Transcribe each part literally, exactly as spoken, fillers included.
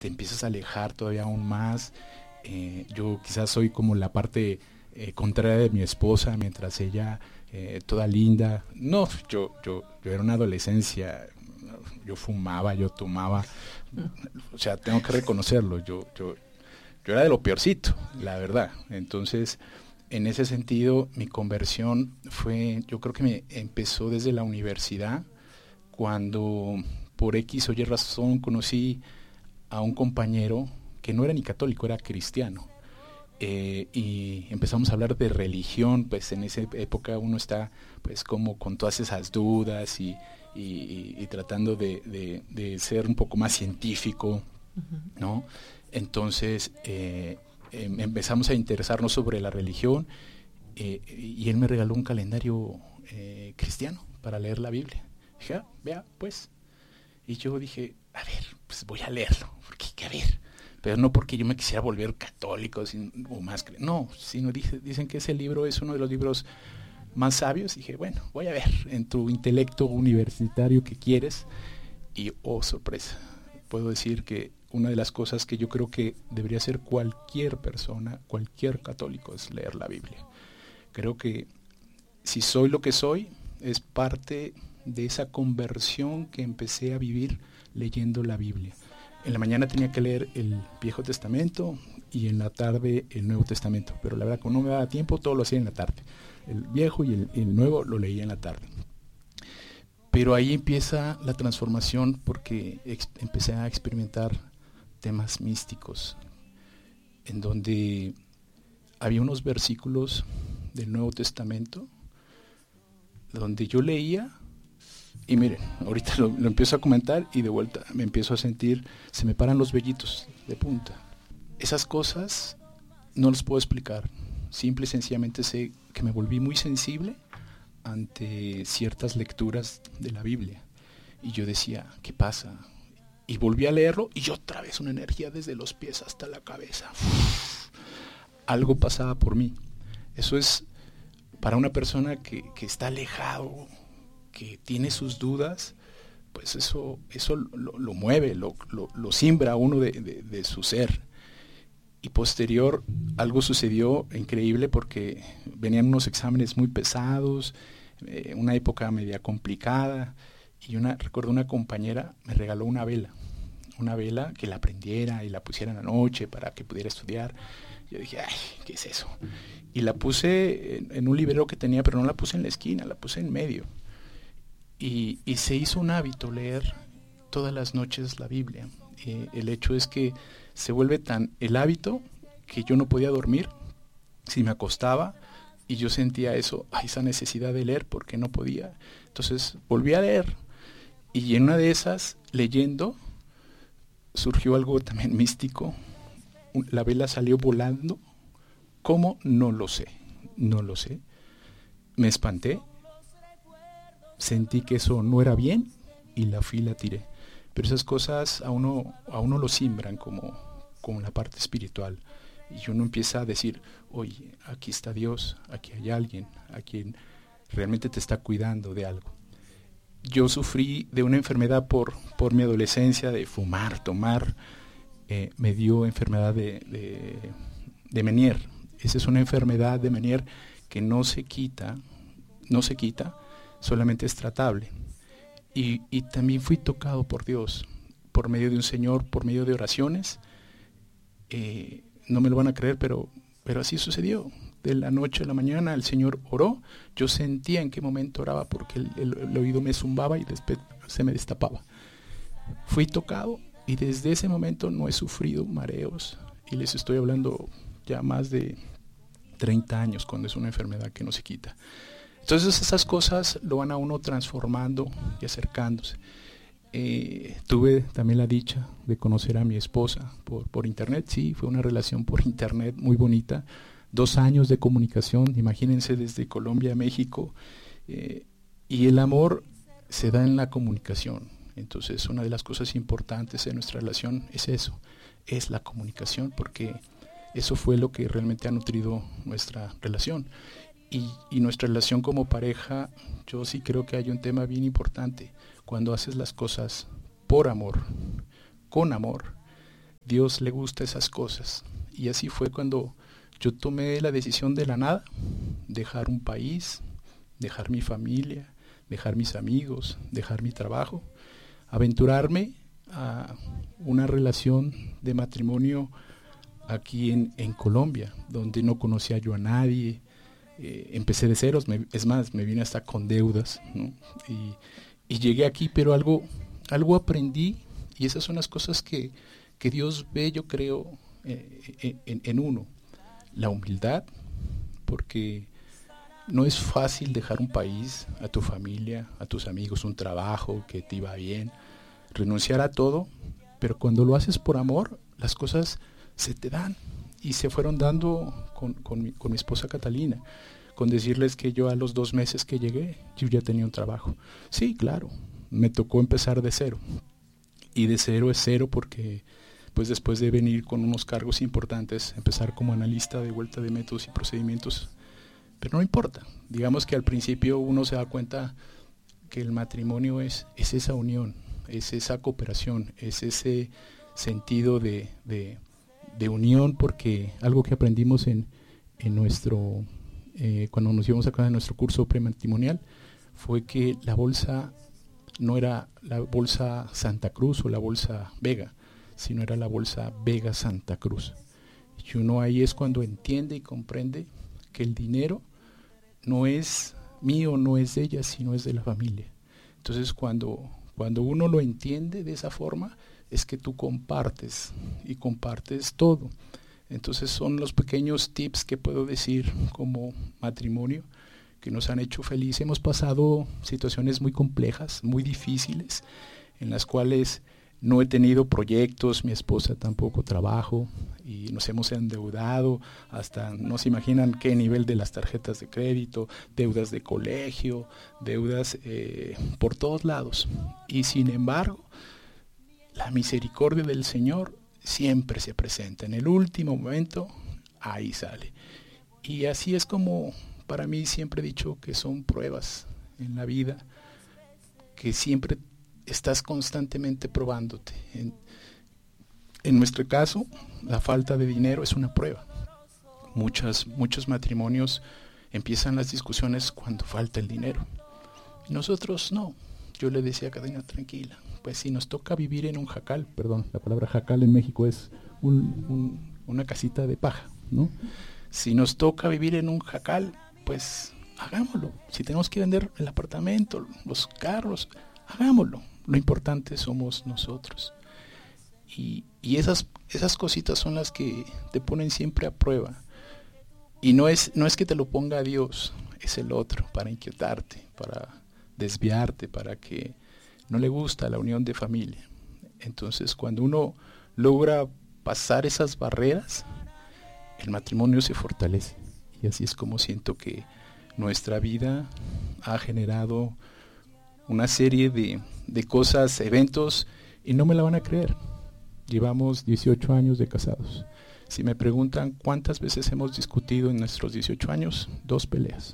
te empiezas a alejar todavía aún más. Eh, yo quizás soy como la parte eh, contraria de mi esposa, mientras ella eh, toda linda. No, yo, yo, yo era una adolescencia, yo fumaba, yo tomaba, o sea, tengo que reconocerlo, yo, yo, yo era de lo peorcito, la verdad. Entonces, en ese sentido, mi conversión fue, yo creo que me empezó desde la universidad, cuando por X o Y razón conocí a un compañero que no era ni católico, era cristiano. Eh, y empezamos a hablar de religión. Pues en esa época uno está pues como con todas esas dudas y, y, y, y tratando de, de, de ser un poco más científico, ¿no? Entonces eh, eh, empezamos a interesarnos sobre la religión, eh, y él me regaló un calendario eh, cristiano para leer la Biblia. Dije, ah, vea, pues. Y yo dije, a ver, pues voy a leerlo, porque a ver, pero no porque yo me quisiera volver católico sin, o más, no, sino dice, dicen que ese libro es uno de los libros más sabios. Dije, bueno, voy a ver en tu intelecto universitario que quieres. Y oh, sorpresa, puedo decir que una de las cosas que yo creo que debería hacer cualquier persona, cualquier católico, es leer la Biblia. Creo que si soy lo que soy, es parte de esa conversión que empecé a vivir leyendo la Biblia. En la mañana tenía que leer el Viejo Testamento y en la tarde el Nuevo Testamento, pero la verdad, como no me daba tiempo, todo lo hacía en la tarde. El Viejo y el, el Nuevo lo leía en la tarde. Pero ahí empieza la transformación, porque ex- empecé a experimentar temas místicos, en donde había unos versículos del Nuevo Testamento donde yo leía. Y miren, ahorita lo, lo empiezo a comentar y de vuelta me empiezo a sentir, se me paran los vellitos de punta. Esas cosas no las puedo explicar. Simple y sencillamente sé que me volví muy sensible ante ciertas lecturas de la Biblia. Y yo decía, ¿qué pasa? Y volví a leerlo y otra vez una energía desde los pies hasta la cabeza. Uf, algo pasaba por mí. Eso es para una persona que, que está alejado, que tiene sus dudas, pues eso, eso lo, lo mueve, lo, lo, lo simbra a uno de, de, de su ser. Y posterior, algo sucedió increíble, porque venían unos exámenes muy pesados, eh, una época media complicada, y una, recuerdo una compañera me regaló una vela, una vela que la prendiera y la pusiera en la noche para que pudiera estudiar. Yo dije, ay, ¿qué es eso? Y la puse en, en un librero que tenía, pero no la puse en la esquina, la puse en medio. Y, y se hizo un hábito leer todas las noches la Biblia. Eh, el hecho es que se vuelve tan el hábito que yo no podía dormir si me acostaba, y yo sentía eso, esa necesidad de leer porque no podía. Entonces volví a leer, y en una de esas, leyendo, surgió algo también místico. La vela salió volando. ¿Cómo? No lo sé, no lo sé. Me espanté, sentí que eso no era bien y la fui y la tiré. Pero esas cosas a uno, a uno lo simbran como, como la parte espiritual. Y uno empieza a decir, oye, aquí está Dios, aquí hay alguien, a quien realmente te está cuidando de algo. Yo sufrí de una enfermedad por, por mi adolescencia, de fumar, tomar. Eh, me dio enfermedad de, de, de Menier. Esa es una enfermedad de Menier que no se quita, no se quita, solamente es tratable. Y, y también fui tocado por Dios, por medio de un señor, por medio de oraciones. Eh, no me lo van a creer, pero, pero así sucedió. De la noche a la mañana el Señor oró. Yo sentía en qué momento oraba, porque el, el, el oído me zumbaba y después se me destapaba. Fui tocado y desde ese momento no he sufrido mareos. Y les estoy hablando ya más de treinta años, cuando es una enfermedad que no se quita. Entonces esas cosas lo van a uno transformando y acercándose. Eh, tuve también la dicha de conocer a mi esposa por, por internet. Sí, fue una relación por internet muy bonita. Dos años de comunicación, imagínense, desde Colombia a México. Eh, y el amor se da en la comunicación. Entonces una de las cosas importantes de nuestra relación es eso, es la comunicación, porque eso fue lo que realmente ha nutrido nuestra relación. Y, y nuestra relación como pareja, yo sí creo que hay un tema bien importante. Cuando haces las cosas por amor, con amor, Dios le gusta esas cosas. Y así fue cuando yo tomé la decisión de la nada, dejar un país, dejar mi familia, dejar mis amigos, dejar mi trabajo, aventurarme a una relación de matrimonio aquí en, en Colombia, donde no conocía yo a nadie. Eh, empecé de ceros, me, es más, me vine hasta con deudas, ¿no? y, y llegué aquí, pero algo, algo aprendí, y esas son las cosas que, que Dios ve, yo creo, eh, en, en uno. La humildad, porque no es fácil dejar un país, a tu familia, a tus amigos, un trabajo que te iba bien, renunciar a todo, pero cuando lo haces por amor, las cosas se te dan, y se fueron dando con, con, mi, con mi esposa Catalina, con decirles que yo a los dos meses que llegué, yo ya tenía un trabajo. Sí, claro, me tocó empezar de cero, y de cero es cero porque pues después de venir con unos cargos importantes, empezar como analista de vuelta de métodos y procedimientos, pero no importa, digamos que al principio uno se da cuenta que el matrimonio es, es esa unión, es esa cooperación, es ese sentido de, de, de unión, porque algo que aprendimos en, en nuestro, eh, cuando nos íbamos acá en nuestro curso prematrimonial, fue que la bolsa no era la bolsa Santa Cruz o la bolsa Vega, sino era la bolsa Vega Santa Cruz. Y uno ahí es cuando entiende y comprende que el dinero no es mío, no es de ella, sino es de la familia. Entonces cuando, cuando uno lo entiende de esa forma, es que tú compartes y compartes todo. Entonces son los pequeños tips que puedo decir como matrimonio que nos han hecho felices. Hemos pasado situaciones muy complejas, muy difíciles, en las cuales no he tenido proyectos, mi esposa tampoco trabajo, y nos hemos endeudado hasta, no se imaginan qué nivel de las tarjetas de crédito, deudas de colegio, deudas eh, por todos lados. Y sin embargo, la misericordia del Señor siempre se presenta. En el último momento, ahí sale. Y así es como para mí siempre he dicho que son pruebas en la vida, que siempre estás constantemente probándote. En, en nuestro caso, la falta de dinero es una prueba. Muchas, muchos matrimonios empiezan las discusiones cuando falta el dinero. Nosotros no. Yo le decía a Catalina, tranquila, pues si nos toca vivir en un jacal, perdón, la palabra jacal en México es un, un, una casita de paja, ¿no? Si nos toca vivir en un jacal, pues hagámoslo. Si tenemos que vender el apartamento, los carros, hagámoslo. Lo importante somos nosotros. Y, y esas, esas cositas son las que te ponen siempre a prueba. Y no es, no es que te lo ponga Dios, es el otro, para inquietarte, para desviarte, para que no le gusta la unión de familia. Entonces, cuando uno logra pasar esas barreras, el matrimonio se fortalece. Y así es como siento que nuestra vida ha generado una serie de, de cosas, eventos, y no me la van a creer. Llevamos dieciocho años de casados. Si me preguntan cuántas veces hemos discutido en nuestros dieciocho años, dos peleas.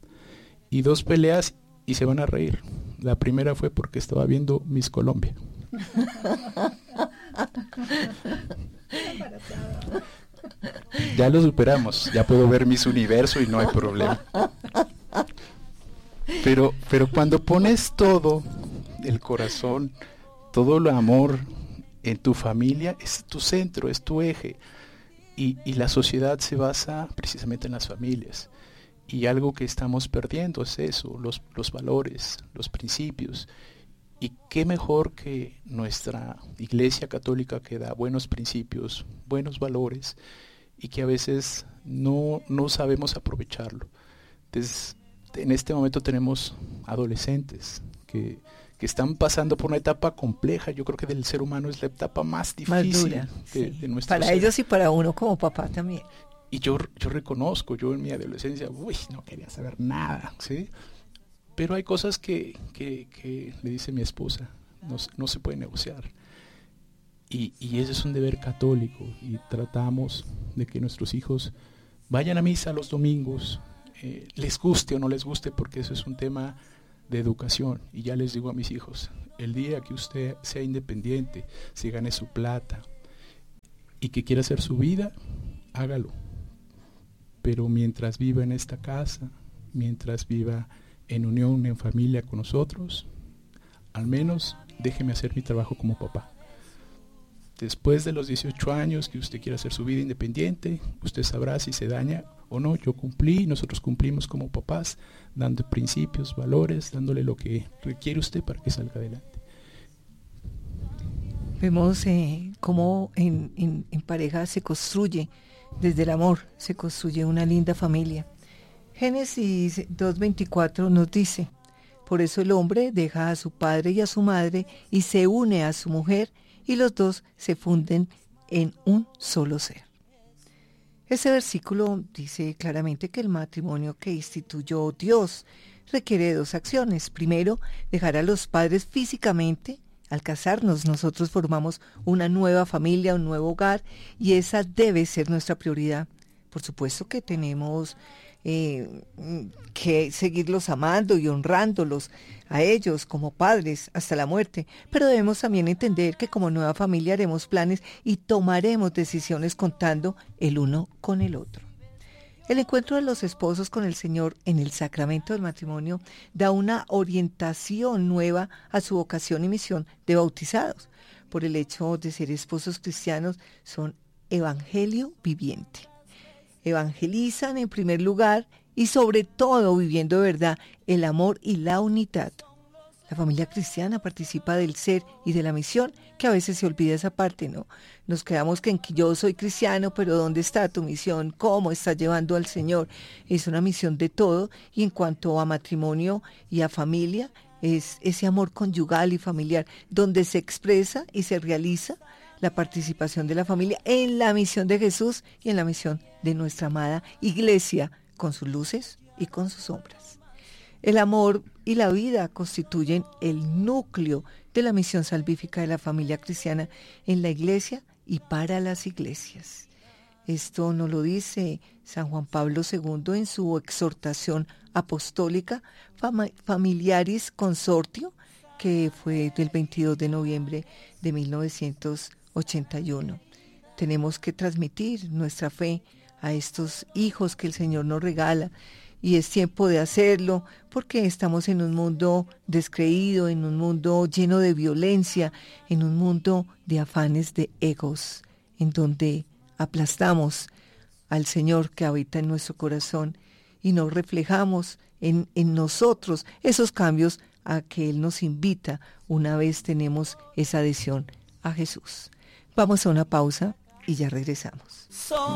Y dos peleas y se van a reír. La primera fue porque estaba viendo Miss Colombia. Ya lo superamos, ya puedo ver Miss Universo y no hay problema. Pero, pero cuando pones todo, el corazón, todo el amor en tu familia, es tu centro, es tu eje. Y, y la sociedad se basa precisamente en las familias. Y algo que estamos perdiendo es eso, los, los valores, los principios. Y qué mejor que nuestra Iglesia Católica, que da buenos principios, buenos valores, y que a veces no, no sabemos aprovecharlo. Entonces, en este momento tenemos adolescentes que, que están pasando por una etapa compleja. Yo creo que del ser humano es la etapa más difícil más dura, de, sí. de nuestro para ser. ellos y para uno como papá también. Y yo, yo reconozco, yo en mi adolescencia, uy, no quería saber nada, ¿sí? Pero hay cosas que, que, que le dice mi esposa, no, no se puede negociar. Y, y ese es un deber católico, y tratamos de que nuestros hijos vayan a misa los domingos, eh, les guste o no les guste, porque eso es un tema de educación. Y ya les digo a mis hijos, el día que usted sea independiente, se gane su plata, y que quiere hacer su vida, hágalo. Pero mientras viva en esta casa, mientras viva en unión, en familia con nosotros, al menos déjeme hacer mi trabajo como papá. Después de los dieciocho años que usted quiera hacer su vida independiente, usted sabrá si se daña o no. Yo cumplí, nosotros cumplimos como papás, dando principios, valores, dándole lo que requiere usted para que salga adelante. Vemos eh, cómo en, en, en pareja se construye, desde el amor, se construye una linda familia. Génesis dos veinticuatro nos dice: por eso el hombre deja a su padre y a su madre y se une a su mujer, y los dos se funden en un solo ser. Ese versículo dice claramente que el matrimonio que instituyó Dios requiere dos acciones. Primero, dejar a los padres físicamente. Al casarnos, nosotros formamos una nueva familia, un nuevo hogar, y esa debe ser nuestra prioridad. Por supuesto que tenemos eh, que seguirlos amando y honrándolos a ellos como padres hasta la muerte, pero debemos también entender que como nueva familia haremos planes y tomaremos decisiones contando el uno con el otro. El encuentro de los esposos con el Señor en el sacramento del matrimonio da una orientación nueva a su vocación y misión de bautizados. Por el hecho de ser esposos cristianos, son evangelio viviente. Evangelizan en primer lugar y sobre todo viviendo de verdad el amor y la unidad. La familia cristiana participa del ser y de la misión, que a veces se olvida esa parte, ¿no? Nos quedamos que en que yo soy cristiano, pero ¿dónde está tu misión? ¿Cómo estás llevando al Señor? Es una misión de todo, y en cuanto a matrimonio y a familia, es ese amor conyugal y familiar, donde se expresa y se realiza la participación de la familia en la misión de Jesús y en la misión de nuestra amada Iglesia, con sus luces y con sus sombras. El amor y la vida constituyen el núcleo de la misión salvífica de la familia cristiana en la Iglesia y para las iglesias. Esto nos lo dice San Juan Pablo segundo en su exhortación apostólica Fam- Familiaris Consortio, que fue del veintidós de noviembre de mil novecientos ochenta y uno. Tenemos que transmitir nuestra fe a estos hijos que el Señor nos regala, y es tiempo de hacerlo porque estamos en un mundo descreído, en un mundo lleno de violencia, en un mundo de afanes de egos, en donde aplastamos al Señor que habita en nuestro corazón y no reflejamos en, en nosotros esos cambios a que Él nos invita una vez tenemos esa adhesión a Jesús. Vamos a una pausa y ya regresamos.